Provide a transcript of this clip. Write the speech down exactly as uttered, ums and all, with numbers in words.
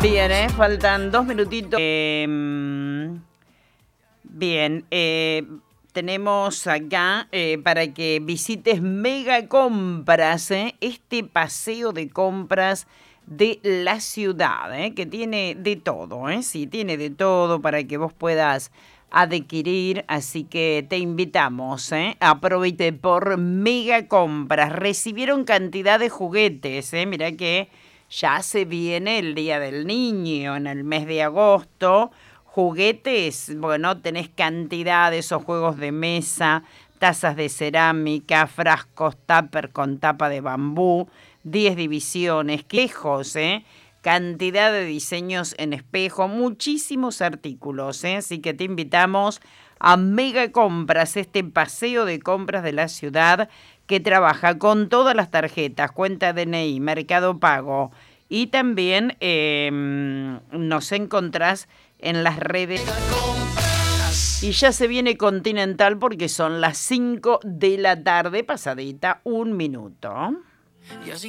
Bien, ¿eh? Faltan dos minutitos. Eh, bien, eh, tenemos acá eh, para que visites Mega Compras, ¿eh? Este paseo de compras de la ciudad, ¿eh? Que tiene de todo, ¿eh? Sí, tiene de todo para que vos puedas adquirir, así que te invitamos, ¿eh? Aproveche por Mega Compras. Recibieron cantidad de juguetes, ¿eh? Mirá que ya se viene el Día del Niño en el mes de agosto. Juguetes, bueno, tenés cantidad de esos juegos de mesa, tazas de cerámica, frascos tupper con tapa de bambú, diez divisiones, quejos, ¿eh? Cantidad de diseños en espejo, muchísimos artículos, ¿eh? Así que te invitamos a Mega Compras, este paseo de compras de la ciudad que trabaja con todas las tarjetas, cuenta D N I, Mercado Pago, y también eh, nos encontrás en las redes. Y ya se viene Continental porque son las cinco de la tarde, pasadita un minuto.